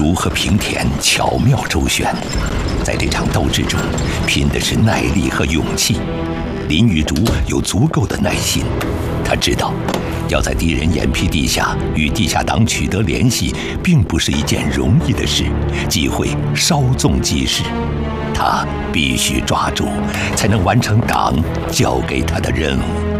竹和平田巧妙周旋，在这场斗智中，拼的是耐力和勇气。林玉竹有足够的耐心，他知道，要在敌人眼皮底下与地下党取得联系，并不是一件容易的事，机会稍纵即逝。他必须抓住，才能完成党交给他的任务。